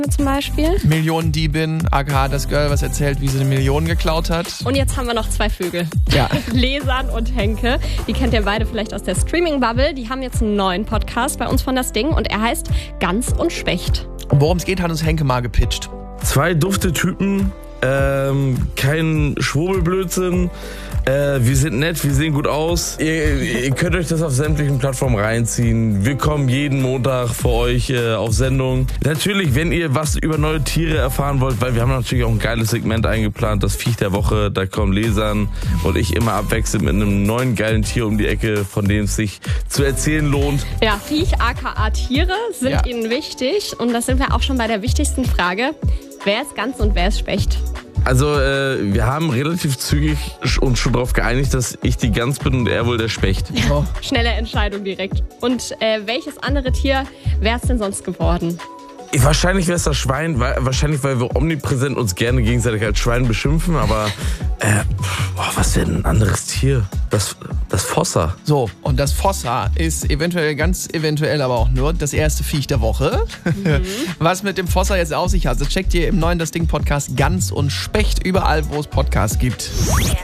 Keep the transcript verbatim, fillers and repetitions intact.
zum Beispiel. Millionendiebin, aka das Girl, was erzählt, wie sie eine Million geklaut hat. Und jetzt haben wir noch zwei Vögel. Ja. Lesan und Henke. Die kennt ihr beide vielleicht aus der Streaming-Bubble. Die haben jetzt einen neuen Podcast bei uns von Das Ding und er heißt Gans und Specht. Und worum es geht, hat uns Henke mal gepitcht. Zwei dufte Typen, ähm, kein Schwurbelblödsinn. Äh, wir sind nett, wir sehen gut aus. Ihr, ihr könnt euch das auf sämtlichen Plattformen reinziehen. Wir kommen jeden Montag für euch äh, auf Sendung. Natürlich, wenn ihr was über neue Tiere erfahren wollt, weil wir haben natürlich auch ein geiles Segment eingeplant, das Viech der Woche. Da kommen Lesan und ich immer abwechselnd mit einem neuen geilen Tier um die Ecke, von dem es sich zu erzählen lohnt. Ja, Viech aka Tiere sind Ja. ihnen wichtig. Und das sind wir auch schon bei der wichtigsten Frage. Wer ist Gans und wer ist Specht? Also äh, wir haben relativ zügig uns schon darauf geeinigt, dass ich die Gans bin und er wohl der Specht. Oh. Schnelle Entscheidung direkt. Und äh, welches andere Tier wäre es denn sonst geworden? Wahrscheinlich wäre es das Schwein, weil, wahrscheinlich weil wir omnipräsent uns gerne gegenseitig als Schwein beschimpfen, aber äh, boah, was wäre denn ein anderes Tier? Das, das Fossa. So, und das Fossa ist eventuell, ganz eventuell aber auch nur das erste Viech der Woche. Mhm. Was mit dem Fossa jetzt auf sich hat, das checkt ihr im neuen Das Ding Podcast Gans und Specht überall, wo es Podcasts gibt.